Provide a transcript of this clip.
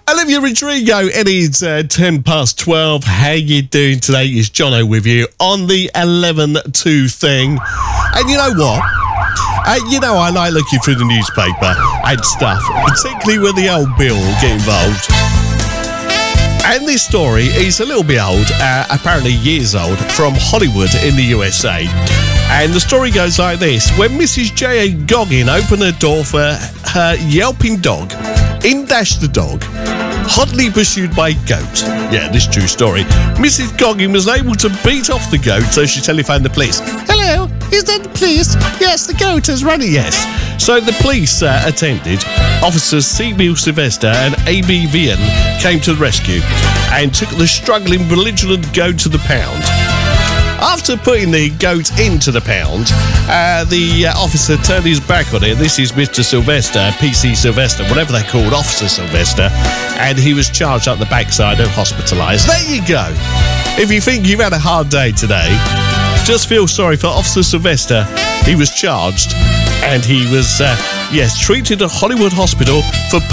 Olivia Rodrigo, it is 10 past 12. How you doing today? It's Jono with you on the 11-2 thing. And you know what? I like looking through the newspaper and stuff, particularly when the old Bill get involved. And this story is a little bit old, apparently years old, from Hollywood in the USA. And the story goes like this. When Mrs. J.A. Goggin opened her door for her yelping dog, in dashed the dog, hotly pursued by a goat. Yeah, this true story. Mrs. Goggin was able to beat off the goat, so she telephoned the police. Hello, is that the police? Yes, the goat has run it, yes. So the police attended. Officers C.B. Sylvester and A.B. Vian came to the rescue and took the struggling, belligerent goat to the pound. After putting the goat into the pound, the officer turned his back on it. This is Mr. Sylvester, PC Sylvester, whatever they called, Officer Sylvester, and he was charged up the backside and hospitalised. There you go. If you think you've had a hard day today, just feel sorry for Officer Sylvester. He was charged and he was, treated at Hollywood Hospital for